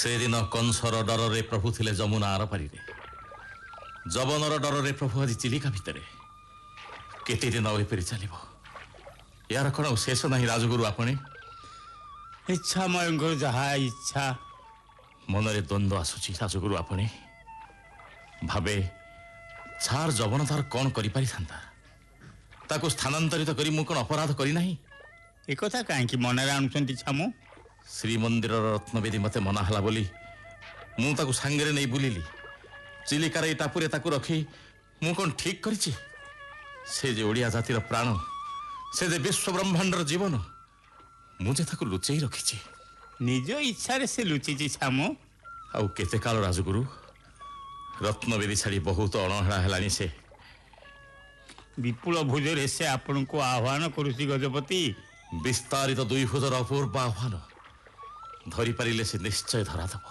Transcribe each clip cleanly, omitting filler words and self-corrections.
से दिन कंसर डर प्रभु थिले जमुना आर पारि जवनर डर प्रभु आज चिलिका भितर केते दिन एपरी चलो यार कौन शेष ना राजगुरु आपणे इच्छा मयंकर जहा इच्छा मनरे द्वंद्व आसुची राजगुरु आपणे भावे छार जवन तार कौन करि पारि थांता ताको स्थानांतरित करी मु कौन अपराध करी नाही ए कथा काहे मनरे आणुचंती छामु श्रीमंदिर रत्नवेदी मते मनाहला बोली मु ताको सांगरे नहीं बुलिली चिलिकार ए टापुरे ताको रखी मु कौन ठीक करिछि से जे ओडिया जातिर प्राण से जे विश्व ब्रह्मांडर जीवन मुझे ताको लुचेई रखिछि निज इच्छा रे से लुचिछि छामु आउ केते काल राजगुरु रत्नवेदी छाड़ी बहुत अणहड़ा हेलानी से विपुल भुजरे से आपण को आह्वान करुछि गजपति विस्तारित दुई भुजर अपूर्व आह्वान धरी पारिले से निश्चय धरा दब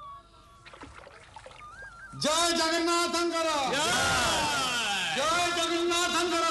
जय जगन्नाथंकर जय जगन्नाथंकर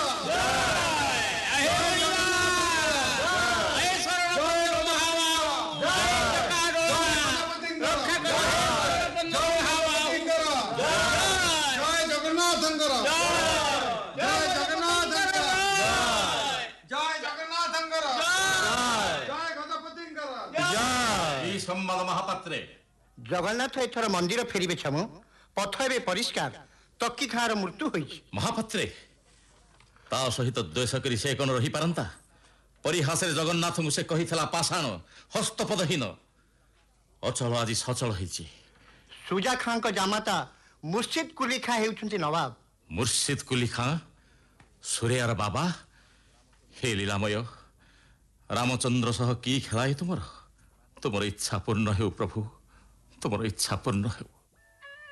संवाद महापात्रे जगन्नाथ एथर मंदिर फेरिबे छमु पथ एबे परिष्कार तक्की खार मृत्यु होइछि महापात्रे ता सहित द्वेष करी से कोन रही पारंता परिहास रे जगन्नाथ मुसे कहिथला पाषाण हस्तपदहीन अचल आज सचल होइछि सुजा खान को जामाता मुर्शिद कुली खां हेउछन्ति नवाब मुर्शिद कुली खां सूर्यार बाबा हे लीलामय रामचंद्र सह की खेलाए तुमर इच्छा पूर्ण हो प्रभु तुम इच्छा पूर्ण हो।